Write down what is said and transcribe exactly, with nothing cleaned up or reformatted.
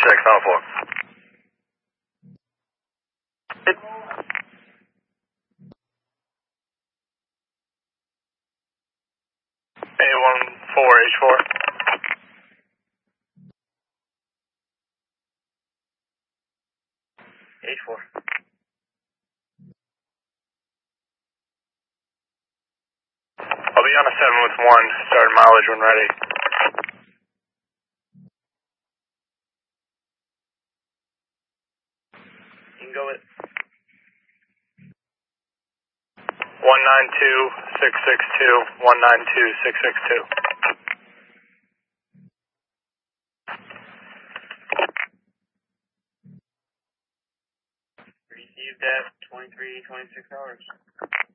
six, on four. A one four H four. H four. I'll be on a seven with one, starting mileage when ready. You can go with one nine two six six two, one nine two six six two. Received at twenty-three, twenty-six hours.